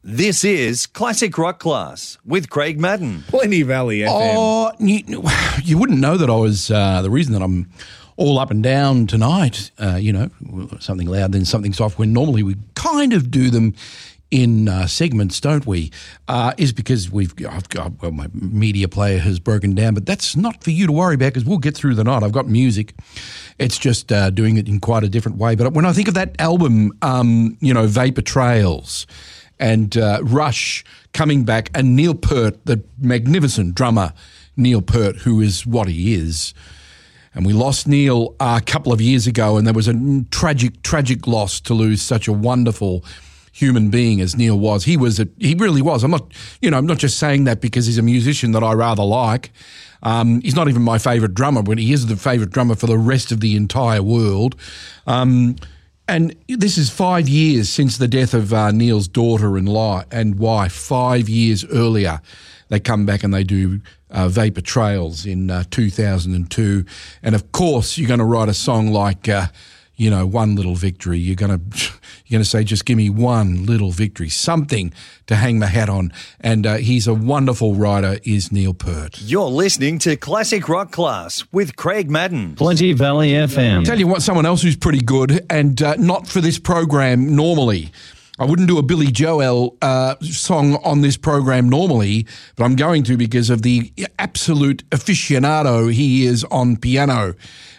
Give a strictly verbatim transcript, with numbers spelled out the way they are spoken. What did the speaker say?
This is Classic Rock Class with Craig Madden. Plenty Valley F M. Oh, you, you wouldn't know that I was uh, the reason that I'm all up and down tonight. Uh, you know, something loud, then something soft. When normally we kind of do them in uh, segments, don't we? Uh, is because we've I've got well, my media player has broken down, but that's not for you to worry about because we'll get through the night. I've got music. It's just uh, doing it in quite a different way. But when I think of that album, um, you know, Vapor Trails. And uh, Rush coming back, and Neil Peart, the magnificent drummer, Neil Peart, who is what he is. And we lost Neil uh, a couple of years ago, and there was a tragic, tragic loss to lose such a wonderful human being as Neil was. He was, a, he really was. I'm not, you know, I'm not just saying that because he's a musician that I rather like. Um, he's not even my favourite drummer, but he is the favourite drummer for the rest of the entire world. Um, And this is five years since the death of uh, Neil's daughter and, li- and wife. Five years earlier, they come back and they do uh, Vapor Trails in uh, two thousand two. And, of course, you're going to write a song like, uh, you know, One Little Victory. You're going to you're going to say, just give me one little victory, something to hang my hat on. And uh, he's a wonderful writer, is Neil Peart. You're listening to Classic Rock Class with Craig Madden. Plenty Valley F M. Tell you what, someone else who's pretty good, and uh, not for this program normally. I wouldn't do a Billy Joel uh, song on this program normally, but I'm going to because of the absolute aficionado he is on piano.